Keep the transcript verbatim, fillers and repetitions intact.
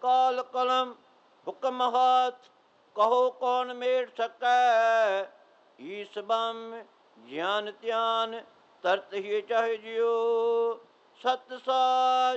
काल कलम हुक्म हाथ, कहो कौन मेट सकै। ईस बम ज्ञान त्यान तरत ही चाहे जियो, सत साच